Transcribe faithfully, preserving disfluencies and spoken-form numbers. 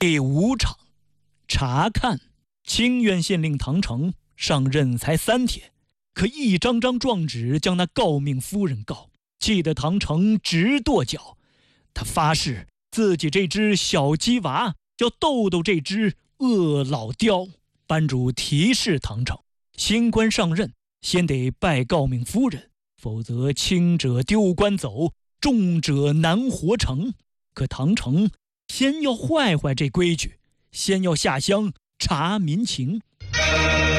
第五场，查看。清渊县令唐成上任才三天，可一张张状纸将那诰命夫人告，气得唐成直跺脚。他发誓自己这只小鸡娃要逗逗这只恶老雕。班主提示唐成，新官上任先得拜诰命夫人，否则轻者丢官走，重者难活成。可唐成先要坏坏这规矩，先要下乡查民情。